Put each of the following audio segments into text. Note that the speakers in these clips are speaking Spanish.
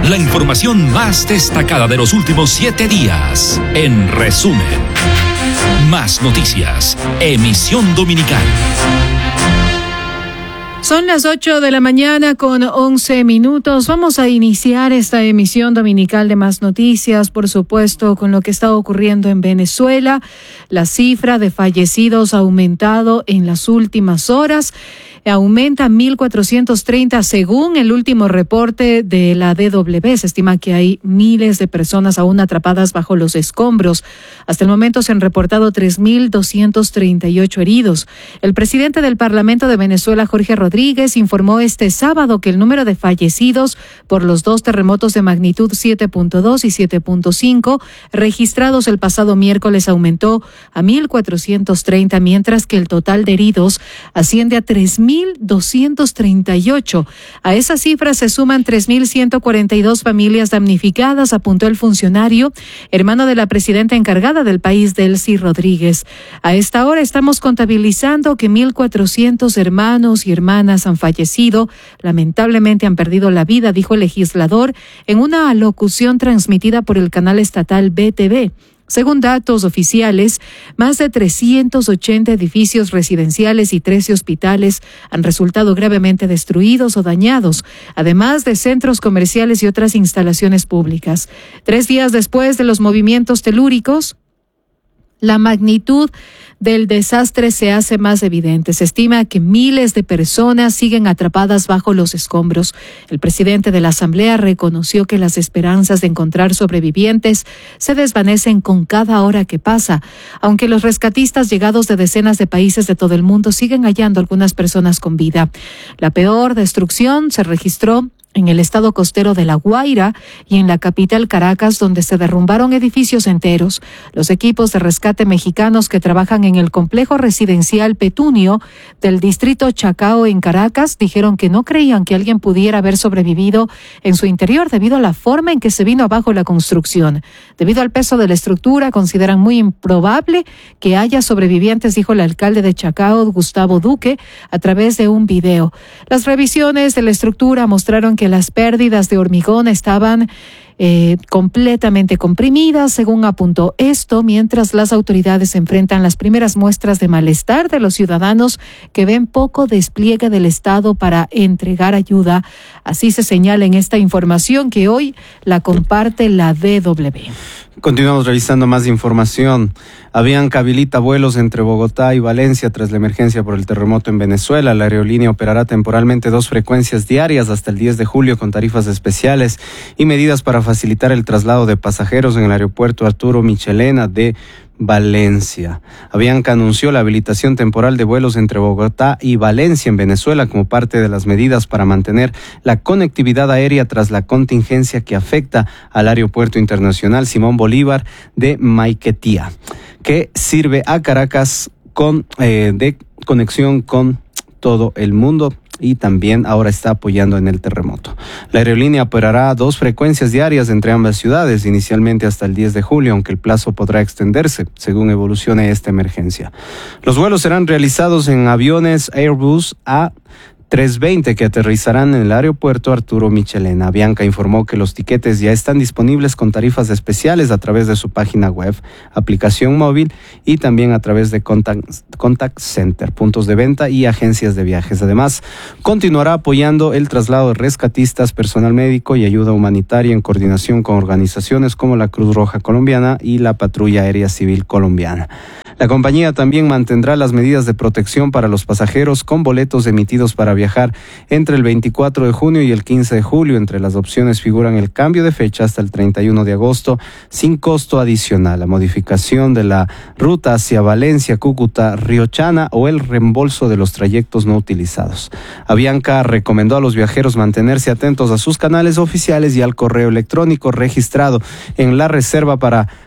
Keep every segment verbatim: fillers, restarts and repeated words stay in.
La información más destacada de los últimos siete días. En resumen. Más noticias. Emisión dominical. Son las ocho de la mañana con once minutos. Vamos a iniciar esta emisión dominical de Más Noticias, por supuesto, con lo que está ocurriendo en Venezuela. La cifra de fallecidos ha aumentado en las últimas horas. Aumenta a mil cuatrocientos treinta según el último reporte de la D W. Se estima que hay miles de personas aún atrapadas bajo los escombros. Hasta el momento se han reportado tres mil doscientos treinta y ocho heridos. El presidente del Parlamento de Venezuela, Jorge Rodríguez, informó este sábado que el número de fallecidos por los dos terremotos de magnitud siete punto dos y siete punto cinco registrados el pasado miércoles aumentó a mil cuatrocientos treinta, mientras que el total de heridos asciende a tres mil doscientos treinta y ocho. A esa cifra se suman tres mil ciento cuarenta y dos familias damnificadas, apuntó el funcionario, hermano de la presidenta encargada del país, Delcy Rodríguez. A esta hora estamos contabilizando que mil cuatrocientos hermanos y hermanas han fallecido, lamentablemente han perdido la vida, dijo el legislador en una alocución transmitida por el canal estatal B T V. Según datos oficiales, más de trescientos ochenta edificios residenciales y trece hospitales han resultado gravemente destruidos o dañados, además de centros comerciales y otras instalaciones públicas. Tres días después de los movimientos telúricos, la magnitud del desastre se hace más evidente. Se estima que miles de personas siguen atrapadas bajo los escombros. El presidente de la Asamblea reconoció que las esperanzas de encontrar sobrevivientes se desvanecen con cada hora que pasa, aunque los rescatistas llegados de decenas de países de todo el mundo siguen hallando algunas personas con vida. La peor destrucción se registró en el estado costero de La Guaira y en la capital Caracas, donde se derrumbaron edificios enteros. Los equipos de rescate mexicanos que trabajan en el complejo residencial Petunio del distrito Chacao en Caracas dijeron que no creían que alguien pudiera haber sobrevivido en su interior debido a la forma en que se vino abajo la construcción. Debido al peso de la estructura, consideran muy improbable que haya sobrevivientes, dijo el alcalde de Chacao, Gustavo Duque, a través de un video. Las revisiones de la estructura mostraron que las pérdidas de hormigón estaban eh, completamente comprimidas, según apuntó esto, mientras las autoridades enfrentan las primeras muestras de malestar de los ciudadanos que ven poco despliegue del Estado para entregar ayuda. Así se señala en esta información que hoy la comparte la D W. Continuamos revisando más información. Avianca habilita vuelos entre Bogotá y Valencia tras la emergencia por el terremoto en Venezuela. La aerolínea operará temporalmente dos frecuencias diarias hasta el diez de julio con tarifas especiales y medidas para facilitar el traslado de pasajeros en el aeropuerto Arturo Michelena de Valencia. Avianca anunció la habilitación temporal de vuelos entre Bogotá y Valencia en Venezuela como parte de las medidas para mantener la conectividad aérea tras la contingencia que afecta al aeropuerto internacional Simón Bolívar de Maiquetía, que sirve a Caracas con eh, de conexión con todo el mundo. Y también ahora está apoyando en el terremoto. La aerolínea operará dos frecuencias diarias entre ambas ciudades, inicialmente hasta el diez de julio, aunque el plazo podrá extenderse según evolucione esta emergencia. Los vuelos serán realizados en aviones Airbus A trescientos veinte que aterrizarán en el aeropuerto Arturo Michelena. Avianca informó que los tiquetes ya están disponibles con tarifas especiales a través de su página web, aplicación móvil y también a través de contact, contact center, puntos de venta y agencias de viajes. Además, continuará apoyando el traslado de rescatistas, personal médico y ayuda humanitaria en coordinación con organizaciones como la Cruz Roja Colombiana y la Patrulla Aérea Civil Colombiana. La compañía también mantendrá las medidas de protección para los pasajeros con boletos emitidos para viajar entre el veinticuatro de junio y el quince de julio. Entre las opciones figuran el cambio de fecha hasta el treinta y uno de agosto sin costo adicional, la modificación de la ruta hacia Valencia, Cúcuta, Riochana o el reembolso de los trayectos no utilizados. Avianca recomendó a los viajeros mantenerse atentos a sus canales oficiales y al correo electrónico registrado en la reserva para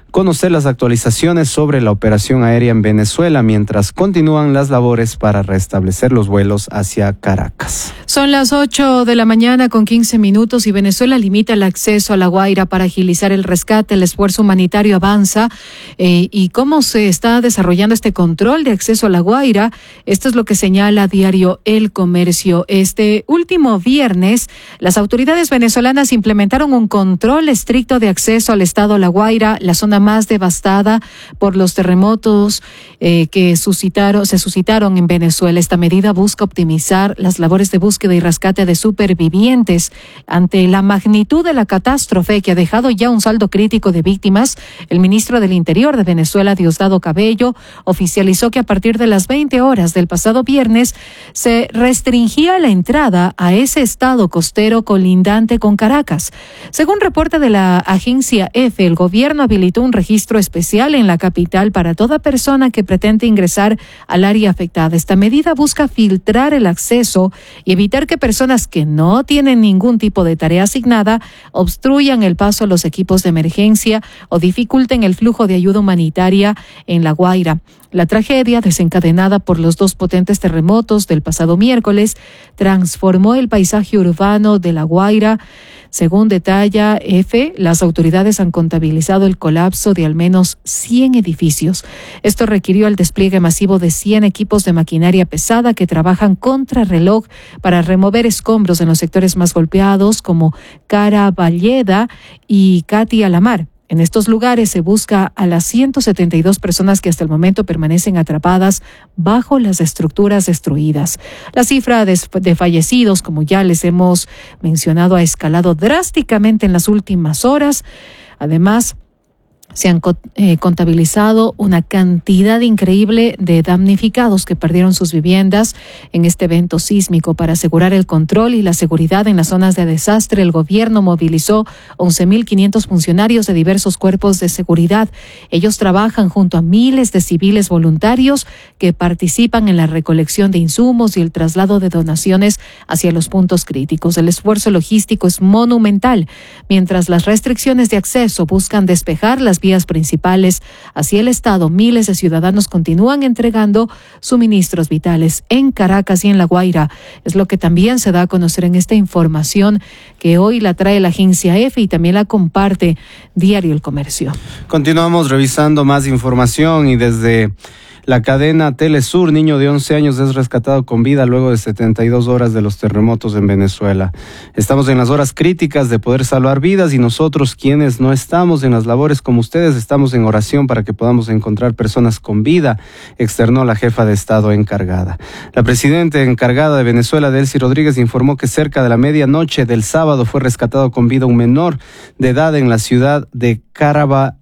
conocer las actualizaciones sobre la operación aérea en Venezuela mientras continúan las labores para restablecer los vuelos hacia Caracas. Son las ocho de la mañana con quince minutos y Venezuela limita el acceso a La Guaira para agilizar el rescate. El esfuerzo humanitario avanza. Eh, ¿Y cómo se está desarrollando este control de acceso a La Guaira? Esto es lo que señala diario El Comercio. Este último viernes, las autoridades venezolanas implementaron un control estricto de acceso al estado La Guaira, la zona más devastada por los terremotos eh, que suscitaron, se suscitaron en Venezuela. Esta medida busca optimizar las labores de búsqueda y rescate de supervivientes ante la magnitud de la catástrofe que ha dejado ya un saldo crítico de víctimas. El ministro del Interior de Venezuela, Diosdado Cabello, oficializó que a partir de las veinte horas del pasado viernes se restringía la entrada a ese estado costero colindante con Caracas. Según reporte de la agencia EFE, el gobierno habilitó un registro especial en la capital para toda persona que pretende ingresar al área afectada. Esta medida busca filtrar el acceso y evitar que personas que no tienen ningún tipo de tarea asignada obstruyan el paso a los equipos de emergencia o dificulten el flujo de ayuda humanitaria en La Guaira. La tragedia, desencadenada por los dos potentes terremotos del pasado miércoles, transformó el paisaje urbano de La Guaira. Según detalla EFE, las autoridades han contabilizado el colapso de al menos cien edificios. Esto requirió el despliegue masivo de cien equipos de maquinaria pesada que trabajan contrarreloj para remover escombros en los sectores más golpeados como Caraballeda y Cati Alamar. En estos lugares se busca a las ciento setenta y dos personas que hasta el momento permanecen atrapadas bajo las estructuras destruidas. La cifra de, de fallecidos, como ya les hemos mencionado, ha escalado drásticamente en las últimas horas. Además, se han eh, contabilizado una cantidad increíble de damnificados que perdieron sus viviendas en este evento sísmico. Para asegurar el control y la seguridad en las zonas de desastre, el gobierno movilizó once mil quinientos funcionarios de diversos cuerpos de seguridad. Ellos trabajan junto a miles de civiles voluntarios que participan en la recolección de insumos y el traslado de donaciones hacia los puntos críticos. El esfuerzo logístico es monumental, mientras las restricciones de acceso buscan despejar las vías principales hacia el estado. Miles de ciudadanos continúan entregando suministros vitales en Caracas y en La Guaira. Es lo que también se da a conocer en esta información que hoy la trae la agencia EFE y también la comparte Diario El Comercio. Continuamos revisando más información y desde la cadena Telesur, niño de once años es rescatado con vida luego de setenta y dos horas de los terremotos en Venezuela. Estamos en las horas críticas de poder salvar vidas y nosotros, quienes no estamos en las labores como ustedes, estamos en oración para que podamos encontrar personas con vida, externó la jefa de Estado encargada. La presidenta encargada de Venezuela, Delcy Rodríguez, informó que cerca de la medianoche del sábado fue rescatado con vida un menor de edad en la ciudad de Caraballeda,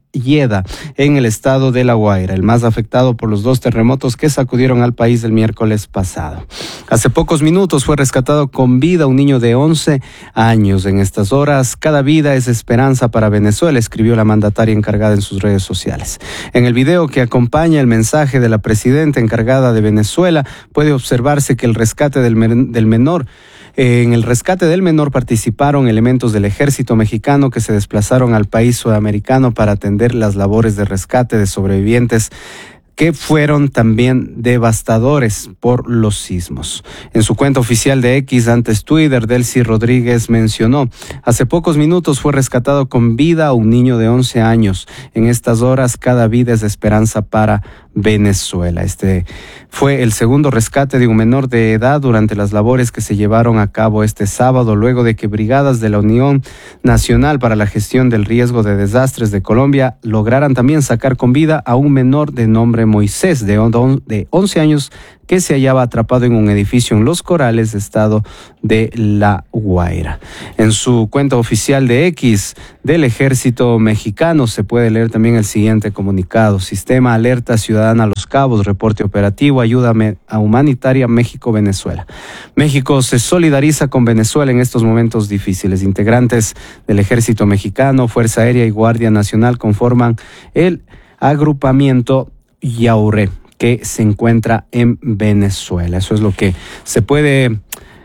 en el estado de La Guaira, el más afectado por los dos terremotos que sacudieron al país el miércoles pasado. Hace pocos minutos fue rescatado con vida un niño de once años. En estas horas, cada vida es esperanza para Venezuela, escribió la mandataria encargada en sus redes sociales. En el video que acompaña el mensaje de la presidenta encargada de Venezuela, puede observarse que el rescate del, men- del menor En el rescate del menor participaron elementos del ejército mexicano que se desplazaron al país sudamericano para atender las labores de rescate de sobrevivientes que fueron también devastadores por los sismos. En su cuenta oficial de X, antes Twitter, Delcy Rodríguez mencionó: hace pocos minutos fue rescatado con vida un niño de once años. En estas horas, cada vida es esperanza para Venezuela. Este fue el segundo rescate de un menor de edad durante las labores que se llevaron a cabo este sábado, luego de que brigadas de la Unión Nacional para la Gestión del Riesgo de Desastres de Colombia lograran también sacar con vida a un menor de nombre Moisés, de once años, que se hallaba atrapado en un edificio en Los Corales, estado de La Guaira. En su cuenta oficial de X del Ejército Mexicano se puede leer también el siguiente comunicado: Sistema Alerta Ciudadana Los Cabos, reporte operativo, ayuda humanitaria México-Venezuela. México se solidariza con Venezuela en estos momentos difíciles. Integrantes del Ejército Mexicano, Fuerza Aérea y Guardia Nacional conforman el agrupamiento Yauré, que se encuentra en Venezuela. Eso es lo que se puede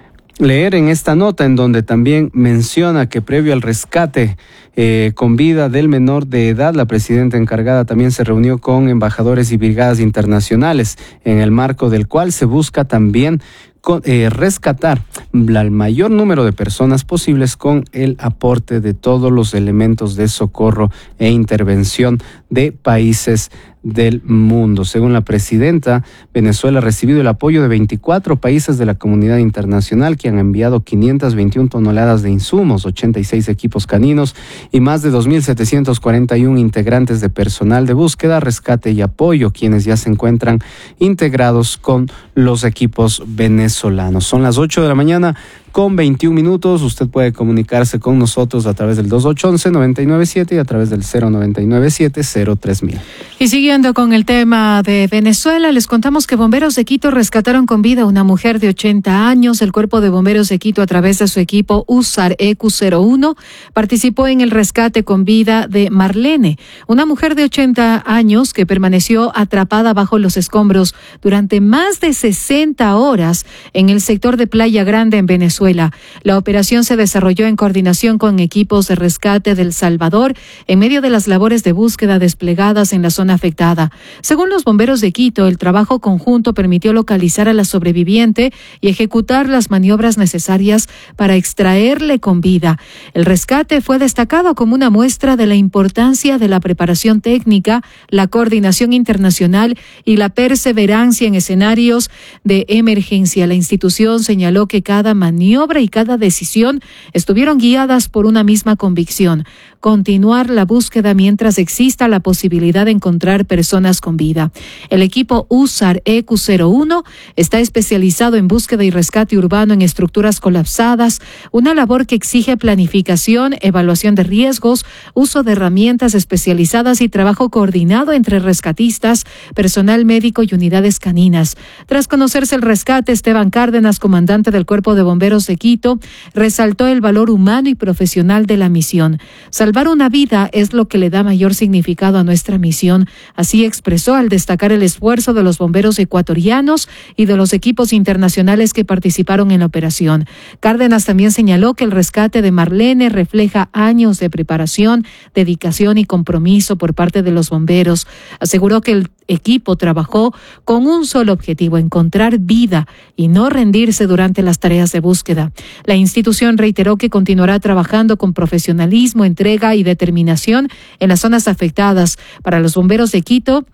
leer en esta nota en donde también menciona que previo al rescate eh, con vida del menor de edad, la presidenta encargada también se reunió con embajadores y brigadas internacionales, en el marco del cual se busca también Con, eh, rescatar al mayor número de personas posibles con el aporte de todos los elementos de socorro e intervención de países del mundo. Según la presidenta, Venezuela ha recibido el apoyo de veinticuatro países de la comunidad internacional que han enviado quinientas veintiuna toneladas de insumos, ochenta y seis equipos caninos y más de dos mil setecientos cuarenta y uno integrantes de personal de búsqueda, rescate y apoyo, quienes ya se encuentran integrados con los equipos venezolanos. Son las ocho de la mañana con veintiún minutos. Usted puede comunicarse con nosotros a través del dos ocho uno uno, nueve nueve siete y a través del cero nueve nueve siete cero tres mil. Y siguiendo con el tema de Venezuela, les contamos que bomberos de Quito rescataron con vida a una mujer de ochenta años. El Cuerpo de Bomberos de Quito, a través de su equipo U S A R E Q cero uno, participó en el rescate con vida de Marlene, una mujer de ochenta años que permaneció atrapada bajo los escombros durante más de sesenta horas en el sector de Playa Grande en Venezuela. La operación se desarrolló en coordinación con equipos de rescate de El Salvador en medio de las labores de búsqueda desplegadas en la zona afectada. Según los bomberos de Quito, el trabajo conjunto permitió localizar a la sobreviviente y ejecutar las maniobras necesarias para extraerle con vida. El rescate fue destacado como una muestra de la importancia de la preparación técnica, la coordinación internacional y la perseverancia en escenarios de emergencia. La institución señaló que cada maniobra y cada decisión estuvieron guiadas por una misma convicción: continuar la búsqueda mientras exista la posibilidad de encontrar personas con vida. El equipo U S A R E Q cero uno está especializado en búsqueda y rescate urbano en estructuras colapsadas, una labor que exige planificación, evaluación de riesgos, uso de herramientas especializadas y trabajo coordinado entre rescatistas, personal médico y unidades caninas. Tras conocerse el rescate, Esteban Cárdenas, comandante del Cuerpo de Bomberos de Quito, resaltó el valor humano y profesional de la misión. Salvar una vida es lo que le da mayor significado a nuestra misión. Así expresó al destacar el esfuerzo de los bomberos ecuatorianos y de los equipos internacionales que participaron en la operación. Cárdenas también señaló que el rescate de Marlene refleja años de preparación, dedicación y compromiso por parte de los bomberos. Aseguró que el equipo trabajó con un solo objetivo: encontrar vida y no rendirse durante las tareas de búsqueda. La institución reiteró que continuará trabajando con profesionalismo, entrega y determinación en las zonas afectadas. Para los bomberos de Quito,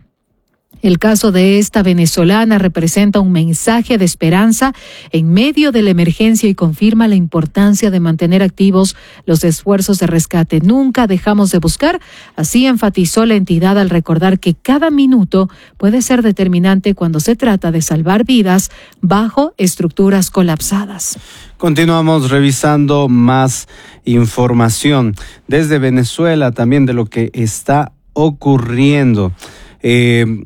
el caso de esta venezolana representa un mensaje de esperanza en medio de la emergencia y confirma la importancia de mantener activos los esfuerzos de rescate. Nunca dejamos de buscar, así enfatizó la entidad al recordar que cada minuto puede ser determinante cuando se trata de salvar vidas bajo estructuras colapsadas. Continuamos revisando más información desde Venezuela, también de lo que está ocurriendo. Eh,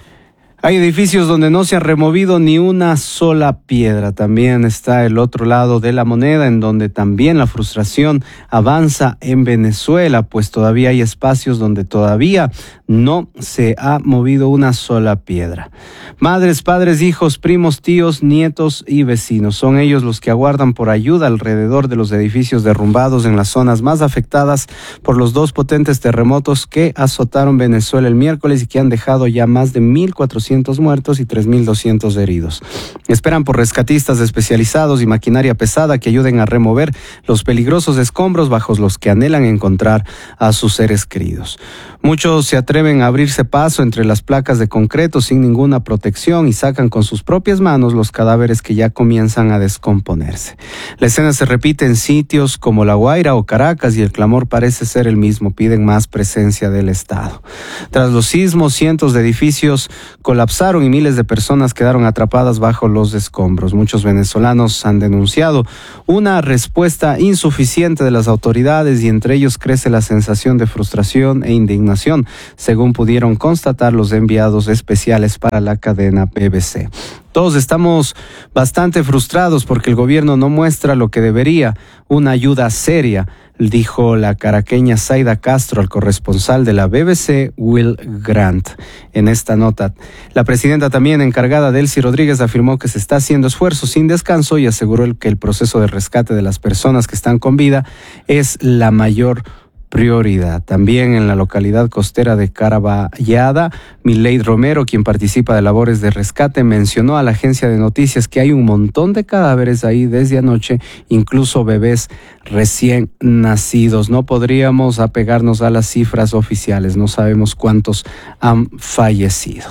Hay edificios donde no se ha removido ni una sola piedra. También está el otro lado de la moneda, en donde también la frustración avanza en Venezuela, pues todavía hay espacios donde todavía no se ha movido una sola piedra. Madres, padres, hijos, primos, tíos, nietos y vecinos son ellos los que aguardan por ayuda alrededor de los edificios derrumbados en las zonas más afectadas por los dos potentes terremotos que azotaron Venezuela el miércoles y que han dejado ya más de mil cuatrocientos muertos y tres mil doscientos heridos. Esperan por rescatistas especializados y maquinaria pesada que ayuden a remover los peligrosos escombros bajo los que anhelan encontrar a sus seres queridos. Muchos se atreven a abrirse paso entre las placas de concreto sin ninguna protección y sacan con sus propias manos los cadáveres que ya comienzan a descomponerse. La escena se repite en sitios como La Guaira o Caracas y el clamor parece ser el mismo: piden más presencia del Estado. Tras los sismos, cientos de edificios colapsaron y miles de personas quedaron atrapadas bajo los escombros. Muchos venezolanos han denunciado una respuesta insuficiente de las autoridades y entre ellos crece la sensación de frustración e indignación, según pudieron constatar los enviados especiales para la cadena B B C. Todos estamos bastante frustrados porque el gobierno no muestra lo que debería, una ayuda seria, dijo la caraqueña Zaida Castro al corresponsal de la B B C, Will Grant, en esta nota. La presidenta también encargada, Delcy Rodríguez, afirmó que se está haciendo esfuerzo sin descanso y aseguró que el proceso de rescate de las personas que están con vida es la mayor prioridad. También en la localidad costera de Caraballada, Milady Romero, quien participa de labores de rescate, mencionó a la agencia de noticias que hay un montón de cadáveres ahí desde anoche, incluso bebés recién nacidos. No podríamos apegarnos a las cifras oficiales, no sabemos cuántos han fallecido.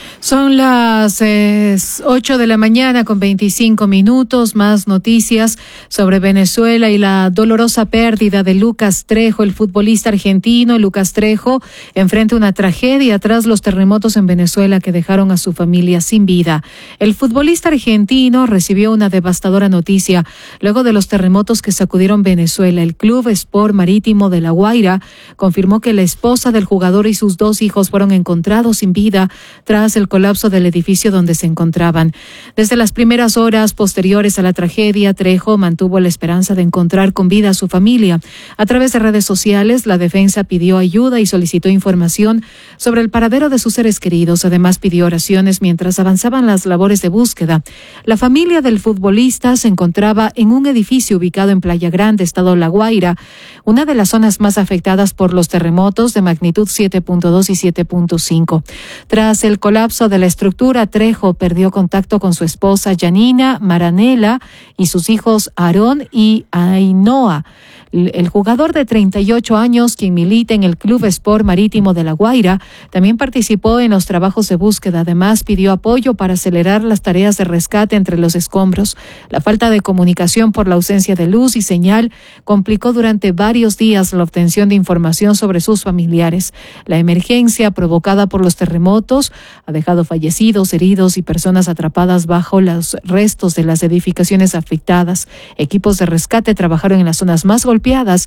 Son las eh, ocho de la mañana con veinticinco minutos. Más noticias sobre Venezuela y la dolorosa pérdida de Lucas Trejo, el futbolista argentino. Lucas Trejo enfrenta una tragedia tras los terremotos en Venezuela que dejaron a su familia sin vida. El futbolista argentino recibió una devastadora noticia luego de los terremotos que sacudieron Venezuela. El Club Sport Marítimo de La Guaira confirmó que la esposa del jugador y sus dos hijos fueron encontrados sin vida tras el colapso del edificio donde se encontraban. Desde las primeras horas posteriores a la tragedia, Trejo mantuvo la esperanza de encontrar con vida a su familia. A través de redes sociales, la defensa pidió ayuda y solicitó información sobre el paradero de sus seres queridos. Además, pidió oraciones mientras avanzaban las labores de búsqueda. La familia del futbolista se encontraba en un edificio ubicado en Playa Grande, estado La Guaira, una de las zonas más afectadas por los terremotos de magnitud siete punto dos y siete punto cinco. Tras el colapso de la estructura, Trejo perdió contacto con su esposa Janina Maranela y sus hijos Aarón y Ainhoa. El jugador de treinta y ocho años, quien milita en el Club Sport Marítimo de La Guaira, también participó en los trabajos de búsqueda. Además, pidió apoyo para acelerar las tareas de rescate entre los escombros. La falta de comunicación por la ausencia de luz y señal complicó durante varios días la obtención de información sobre sus familiares. La emergencia provocada por los terremotos ha dejado fallecidos, heridos y personas atrapadas bajo los restos de las edificaciones afectadas. Equipos de rescate trabajaron en las zonas más golpeadas,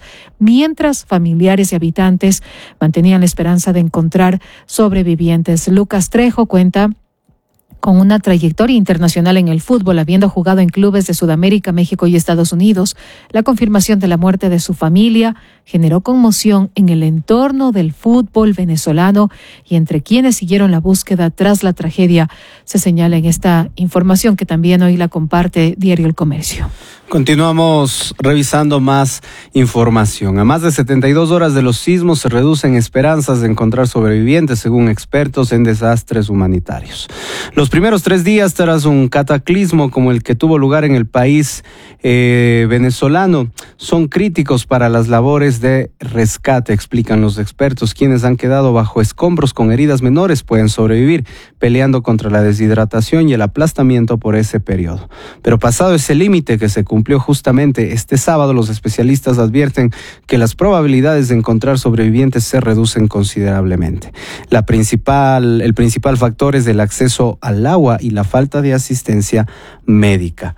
mientras familiares y habitantes mantenían la esperanza de encontrar sobrevivientes. Lucas Trejo cuenta con una trayectoria internacional en el fútbol, habiendo jugado en clubes de Sudamérica, México y Estados Unidos. La confirmación de la muerte de su familia generó conmoción en el entorno del fútbol venezolano y entre quienes siguieron la búsqueda tras la tragedia, se señala en esta información que también hoy la comparte Diario El Comercio. Continuamos revisando más información. A más de setenta y dos horas de los sismos se reducen esperanzas de encontrar sobrevivientes, según expertos en desastres humanitarios. Los primeros tres días tras un cataclismo como el que tuvo lugar en el país eh, venezolano son críticos para las labores de rescate, explican los expertos. Quienes han quedado bajo escombros con heridas menores pueden sobrevivir, peleando contra la deshidratación y el aplastamiento por ese periodo. Pero pasado ese límite que se cumplió justamente este sábado, los especialistas advierten que las probabilidades de encontrar sobrevivientes se reducen considerablemente. La principal, el principal factor es el acceso al agua y la falta de asistencia médica.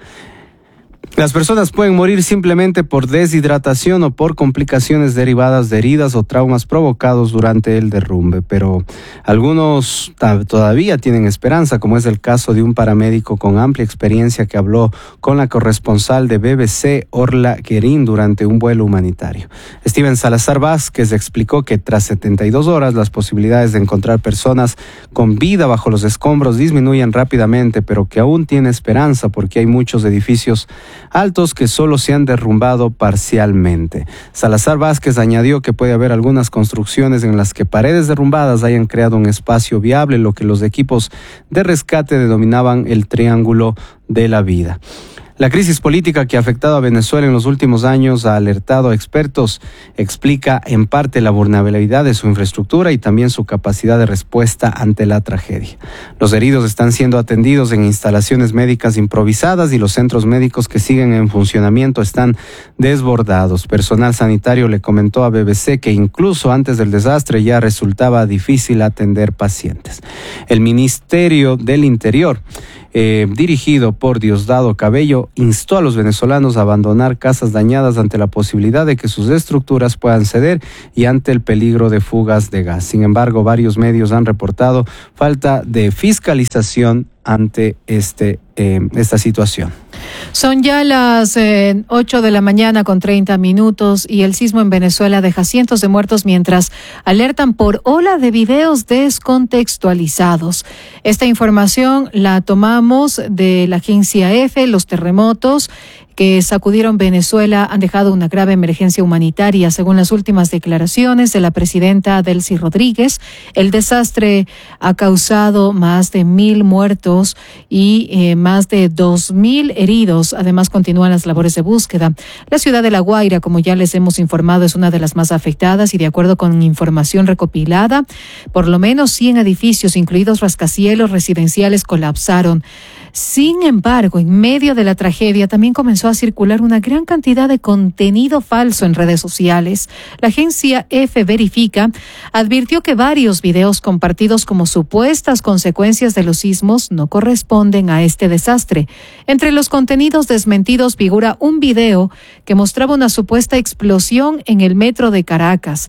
Las personas pueden morir simplemente por deshidratación o por complicaciones derivadas de heridas o traumas provocados durante el derrumbe, pero algunos todavía tienen esperanza, como es el caso de un paramédico con amplia experiencia que habló con la corresponsal de B B C, Orla Guerín, durante un vuelo humanitario. Steven Salazar Vázquez explicó que tras setenta y dos horas las posibilidades de encontrar personas con vida bajo los escombros disminuyen rápidamente, pero que aún tiene esperanza porque hay muchos edificios altos que solo se han derrumbado parcialmente. Salazar Vázquez añadió que puede haber algunas construcciones en las que paredes derrumbadas hayan creado un espacio viable, lo que los equipos de rescate denominaban el triángulo de la vida. La crisis política que ha afectado a Venezuela en los últimos años ha alertado a expertos, explica en parte la vulnerabilidad de su infraestructura y también su capacidad de respuesta ante la tragedia. Los heridos están siendo atendidos en instalaciones médicas improvisadas y los centros médicos que siguen en funcionamiento están desbordados. Personal sanitario le comentó a B B C que incluso antes del desastre ya resultaba difícil atender pacientes. El Ministerio del Interior, Eh, dirigido por Diosdado Cabello, Bello instó a los venezolanos a abandonar casas dañadas ante la posibilidad de que sus estructuras puedan ceder y ante el peligro de fugas de gas. Sin embargo, varios medios han reportado falta de fiscalización ante este, eh, esta situación. Son ya las eh, ocho de la mañana con treinta minutos y el sismo en Venezuela deja cientos de muertos mientras alertan por ola de videos descontextualizados. Esta información la tomamos de la agencia EFE. Los terremotos que sacudieron Venezuela han dejado una grave emergencia humanitaria, según las últimas declaraciones de la presidenta Delcy Rodríguez. El desastre ha causado más de mil muertos y eh, más de dos mil heridos. Además, continúan las labores de búsqueda. La ciudad de La Guaira, como ya les hemos informado, es una de las más afectadas y, de acuerdo con información recopilada, por lo menos cien edificios, incluidos rascacielos residenciales, colapsaron. Sin embargo, en medio de la tragedia también comenzó a circular una gran cantidad de contenido falso en redes sociales. La agencia EFE Verifica advirtió que varios videos compartidos como supuestas consecuencias de los sismos no corresponden a este desastre. Entre los contenidos desmentidos figura un video que mostraba una supuesta explosión en el metro de Caracas.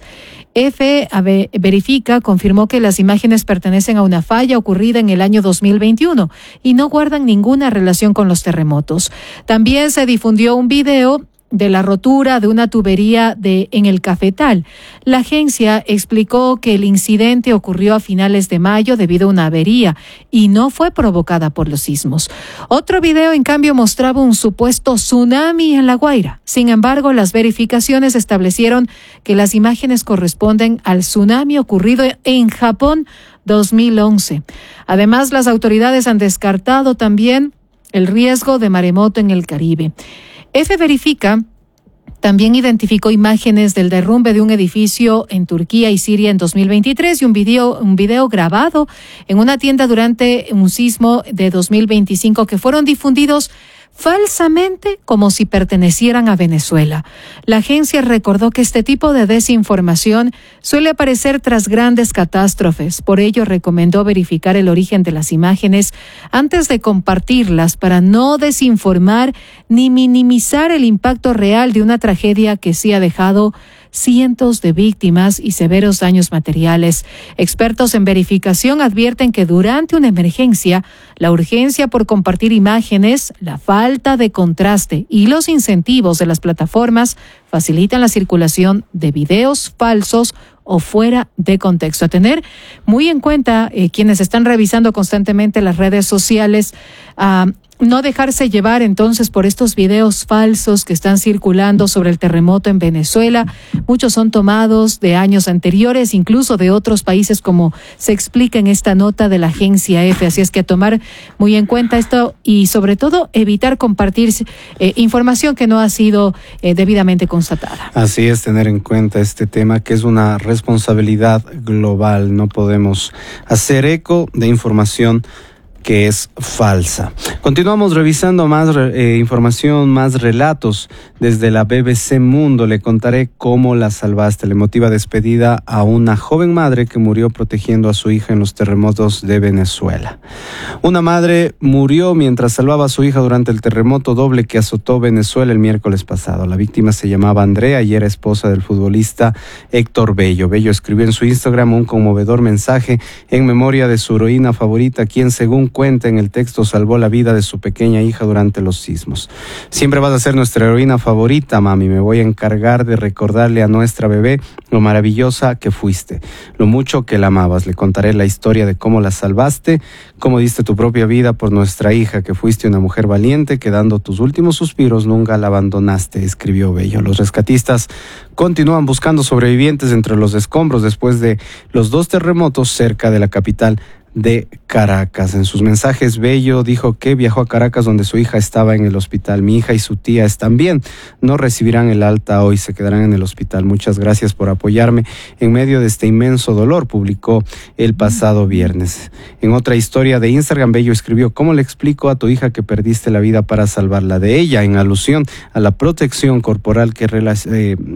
EFE Verifica confirmó que las imágenes pertenecen a una falla ocurrida en el año dos mil veintiuno y no guardan ninguna relación con los terremotos. También se difundió un video de la rotura de una tubería de en el Cafetal. La agencia explicó que el incidente ocurrió a finales de mayo debido a una avería y no fue provocada por los sismos. Otro video, en cambio, mostraba un supuesto tsunami en La Guaira. Sin embargo, las verificaciones establecieron que las imágenes corresponden al tsunami ocurrido en Japón dos mil once. Además, las autoridades han descartado también el riesgo de maremoto en el Caribe. EFE Verifica también identificó imágenes del derrumbe de un edificio en Turquía y Siria en dos mil veintitrés y un video, un video grabado en una tienda durante un sismo de dos mil veinticinco que fueron difundidos falsamente como si pertenecieran a Venezuela. La agencia recordó que este tipo de desinformación suele aparecer tras grandes catástrofes. Por ello, recomendó verificar el origen de las imágenes antes de compartirlas para no desinformar ni minimizar el impacto real de una tragedia que sí ha dejado cientos de víctimas y severos daños materiales. Expertos en verificación advierten que durante una emergencia, la urgencia por compartir imágenes, la falta de contraste y los incentivos de las plataformas facilitan la circulación de videos falsos o fuera de contexto. A tener muy en cuenta eh, quienes están revisando constantemente las redes sociales, uh, no dejarse llevar entonces por estos videos falsos que están circulando sobre el terremoto en Venezuela. Muchos son tomados de años anteriores, incluso de otros países, como se explica en esta nota de la agencia EFE. Así es que a tomar muy en cuenta esto y sobre todo evitar compartir eh, información que no ha sido eh, debidamente constatada. Así es, tener en cuenta este tema que es una responsabilidad global. No podemos hacer eco de información que es falsa. Continuamos revisando más eh, información, más relatos desde la B B C Mundo. Le contaré cómo la salvaste. La emotiva despedida a una joven madre que murió protegiendo a su hija en los terremotos de Venezuela. Una madre murió mientras salvaba a su hija durante el terremoto doble que azotó Venezuela el miércoles pasado. La víctima se llamaba Andrea y era esposa del futbolista Héctor Bello. Bello escribió en su Instagram un conmovedor mensaje en memoria de su heroína favorita, quien, según cuenta en el texto, salvó la vida de su pequeña hija durante los sismos. Siempre vas a ser nuestra heroína favorita, mami. Me voy a encargar de recordarle a nuestra bebé lo maravillosa que fuiste, lo mucho que la amabas. Le contaré la historia de cómo la salvaste, cómo diste tu propia vida por nuestra hija, que fuiste una mujer valiente, que dando tus últimos suspiros nunca la abandonaste, escribió Bello. Los rescatistas continúan buscando sobrevivientes entre los escombros después de los dos terremotos cerca de la capital de Caracas. En sus mensajes, Bello dijo que viajó a Caracas, donde su hija estaba en el hospital. Mi hija y su tía están bien, no recibirán el alta hoy, se quedarán en el hospital. Muchas gracias por apoyarme en medio de este inmenso dolor, publicó el pasado viernes. En otra historia de Instagram, Bello escribió: ¿cómo le explico a tu hija que perdiste la vida para salvarla de ella? En alusión a la protección corporal que, eh,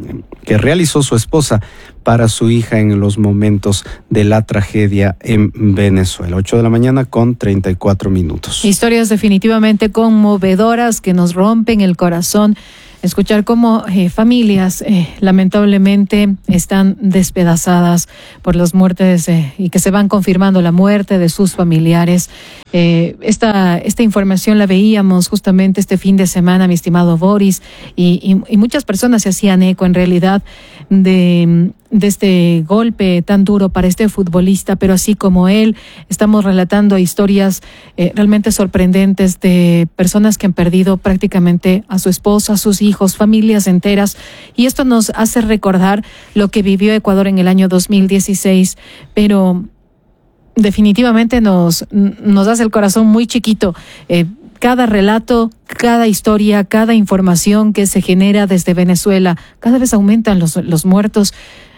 que realizó su esposa para su hija en los momentos de la tragedia en Venezuela. ocho de la mañana con treinta y cuatro minutos. Historias definitivamente conmovedoras que nos rompen el corazón. Escuchar cómo eh, familias eh, lamentablemente están despedazadas por las muertes eh, y que se van confirmando la muerte de sus familiares. Eh, esta, esta información la veíamos justamente este fin de semana, mi estimado Boris, y, y, y muchas personas se hacían eco en realidad de, de este golpe tan duro para este futbolista, pero así como él, estamos relatando historias eh, realmente sorprendentes de personas que han perdido prácticamente a su esposa, a sus hijos, familias enteras, y esto nos hace recordar lo que vivió Ecuador en el año dos mil dieciséis, pero definitivamente nos, nos hace el corazón muy chiquito. Eh, cada relato, cada historia, cada información que se genera desde Venezuela, cada vez aumentan los, los muertos,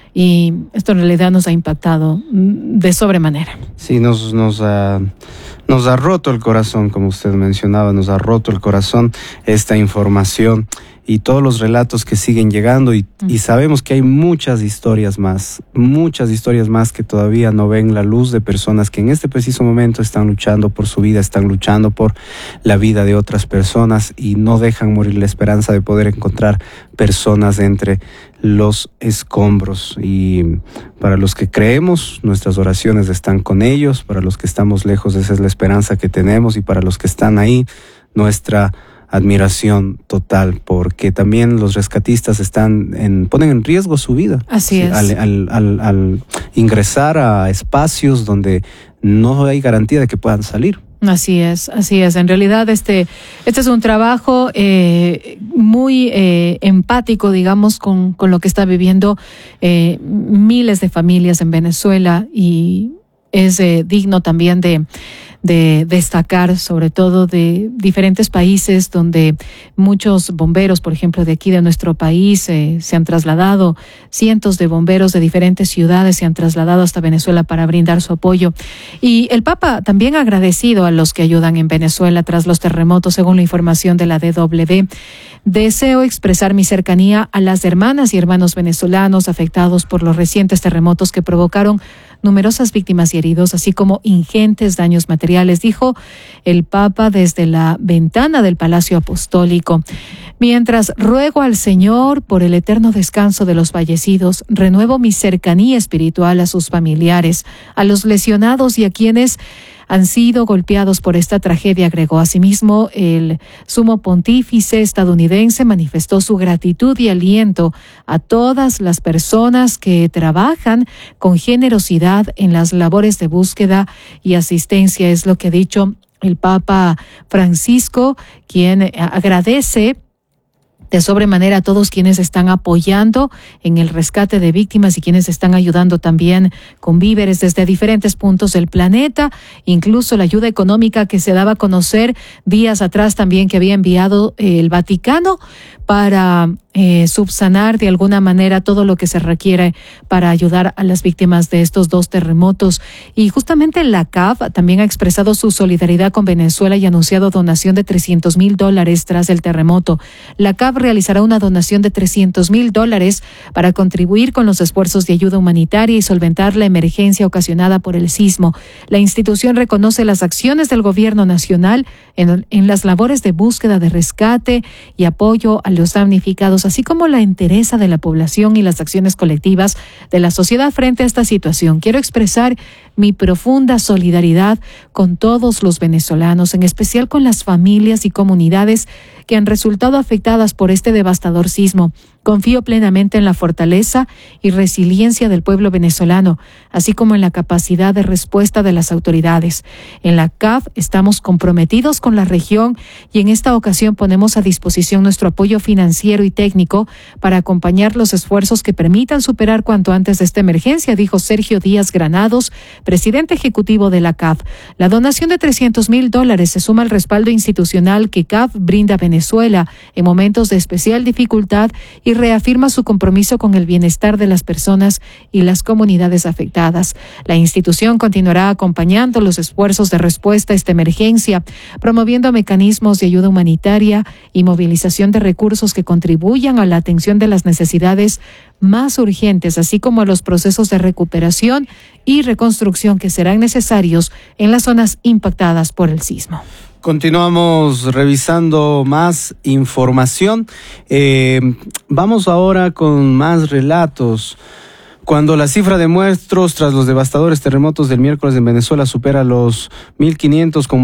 y esto en realidad nos ha impactado de sobremanera. Sí, nos, nos, ha, nos ha roto el corazón, como usted mencionaba, nos ha roto el corazón esta información y todos los relatos que siguen llegando, y, y sabemos que hay muchas historias más, muchas historias más que todavía no ven la luz, de personas que en este preciso momento están luchando por su vida, están luchando por la vida de otras personas y no dejan morir la esperanza de poder encontrar personas entre los escombros. Y para los que creemos, nuestras oraciones están con ellos. Para los que estamos lejos, esa es la esperanza que tenemos, y para los que están ahí, nuestra admiración total, porque también los rescatistas están en, ponen en riesgo su vida. Así sí, es. Al, al, al, al ingresar a espacios donde no hay garantía de que puedan salir. Así es, así es. En realidad este, este es un trabajo eh, muy eh, empático, digamos, con, con lo que está viviendo eh, miles de familias en Venezuela, y es eh, digno también de, de destacar, sobre todo de diferentes países donde muchos bomberos, por ejemplo, de aquí de nuestro país, eh, se han trasladado, cientos de bomberos de diferentes ciudades se han trasladado hasta Venezuela para brindar su apoyo. Y el Papa también ha agradecido a los que ayudan en Venezuela tras los terremotos, según la información de la D W. Deseo expresar mi cercanía a las hermanas y hermanos venezolanos afectados por los recientes terremotos que provocaron numerosas víctimas y heridos, así como ingentes daños materiales, dijo el Papa desde la ventana del Palacio Apostólico. Mientras ruego al Señor por el eterno descanso de los fallecidos, renuevo mi cercanía espiritual a sus familiares, a los lesionados y a quienes han sido golpeados por esta tragedia, agregó. Asimismo, el sumo pontífice estadounidense manifestó su gratitud y aliento a todas las personas que trabajan con generosidad en las labores de búsqueda y asistencia, es lo que ha dicho el Papa Francisco, quien agradece de sobremanera a todos quienes están apoyando en el rescate de víctimas y quienes están ayudando también con víveres desde diferentes puntos del planeta, incluso la ayuda económica que se daba a conocer días atrás también que había enviado el Vaticano para eh, subsanar de alguna manera todo lo que se requiere para ayudar a las víctimas de estos dos terremotos. Y justamente la C A F también ha expresado su solidaridad con Venezuela y ha anunciado donación de trescientos mil dólares tras el terremoto. La C A F realizará una donación de trescientos mil dólares para contribuir con los esfuerzos de ayuda humanitaria y solventar la emergencia ocasionada por el sismo. La institución reconoce las acciones del gobierno nacional en, en las labores de búsqueda, de rescate y apoyo a los damnificados, así como la entereza de la población y las acciones colectivas de la sociedad frente a esta situación. Quiero expresar mi profunda solidaridad con todos los venezolanos, en especial con las familias y comunidades que han resultado afectadas por este devastador sismo. Confío plenamente en la fortaleza y resiliencia del pueblo venezolano, así como en la capacidad de respuesta de las autoridades. En la C A F estamos comprometidos con la región y en esta ocasión ponemos a disposición nuestro apoyo financiero y técnico para acompañar los esfuerzos que permitan superar cuanto antes esta emergencia, dijo Sergio Díaz Granados, presidente ejecutivo de la C A F. La donación de trescientos mil dólares se suma al respaldo institucional que C A F brinda a Venezuela en momentos de especial dificultad y reafirma su compromiso con el bienestar de las personas y las comunidades afectadas. La institución continuará acompañando los esfuerzos de respuesta a esta emergencia, promoviendo mecanismos de ayuda humanitaria y movilización de recursos que contribuyan a la atención de las necesidades más urgentes, así como a los procesos de recuperación y reconstrucción que serán necesarios en las zonas impactadas por el sismo. Continuamos revisando más información. Eh, vamos ahora con más relatos. Cuando la cifra de muertos tras los devastadores terremotos del miércoles en Venezuela supera los mil quinientos con